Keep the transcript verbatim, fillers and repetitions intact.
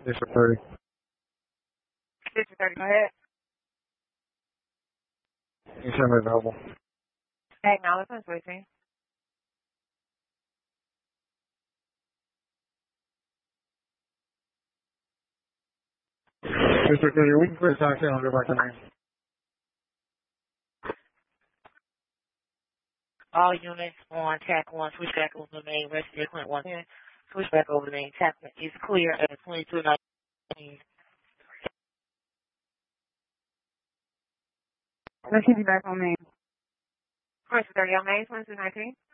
District thirty. District thirty, go ahead. You send me available. Acknowledgements waiting. District thirty, we can clear taxi and I'll go back to main. All units on track one, switch back over the main, rest of Clint one ten, switch back over the main. Track is clear at twenty-two nineteen. Let's get you back on main. First thirty on main, twenty-two nineteen.